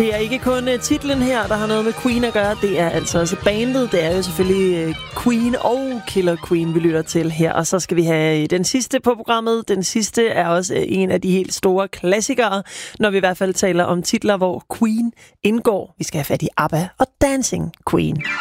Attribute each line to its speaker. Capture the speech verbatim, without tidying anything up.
Speaker 1: Det er ikke kun titlen her, der har noget med Queen at gøre. Det er altså også bandet. Det er jo selvfølgelig Queen og Killer Queen, vi lytter til her. Og så skal vi have den sidste på programmet. Den sidste er også en af de helt store klassikere, når vi i hvert fald taler om titler, hvor Queen indgår. Vi skal have fat i ABBA og Dancing Queen.